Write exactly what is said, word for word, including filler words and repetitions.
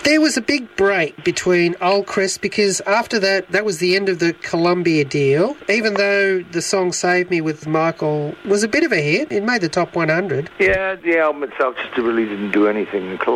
There was a big break between Old Crest because after that, that was the end of the Columbia deal. Even though the song Save Me with Michael was a bit of a hit, it made the top one hundred. Yeah, the album itself just really didn't do anything.